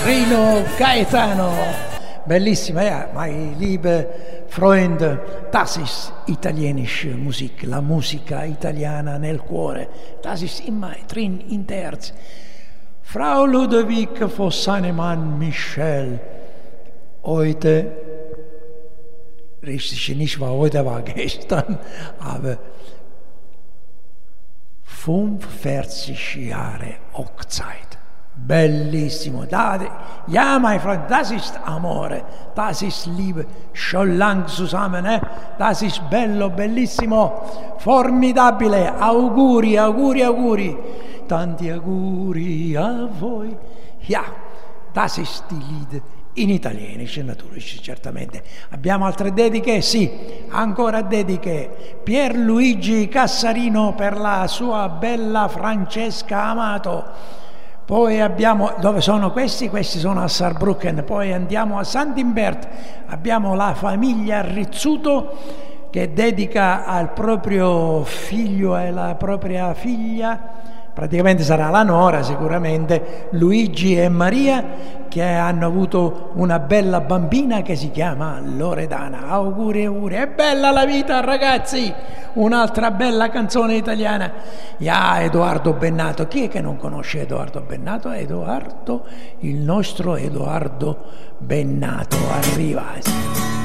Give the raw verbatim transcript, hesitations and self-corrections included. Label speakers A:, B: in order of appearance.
A: Rino Gaetano. Bellissima, ja, meine liebe Freunde, das ist italienische Musik, la musica italiana nel cuore, das ist immer drin in der Herz. Frau Ludovica von Sanemann Michel, heute, richtig nicht war heute, war gestern, aber fünfundvierzig Jahre Hochzeit. Bellissimo. Da, ja, mein Freund, das ist Amore, das ist Liebe, schon lang zusammen, eh? Das ist bello, bellissimo, formidabile. Auguri, auguri, auguri. Tanti auguri a voi. Ja, das ist die Lied in italienisch, natürlich, certamente. Abbiamo altre dediche? Sì, ancora dediche. Pierluigi Cassarino per la sua bella Francesca Amato. Poi abbiamo, dove sono questi? Questi sono a Saarbrücken. Poi andiamo a Sant'Imbert, abbiamo la famiglia Rizzuto che dedica al proprio figlio e alla propria figlia, praticamente sarà la nora sicuramente, Luigi e Maria, che hanno avuto una bella bambina che si chiama Loredana. Auguri, auguri, è bella la vita ragazzi! Un'altra bella canzone italiana. Ja, Edoardo Bennato. Chi è che non conosce Edoardo Bennato? Edoardo, il nostro Edoardo Bennato arriva.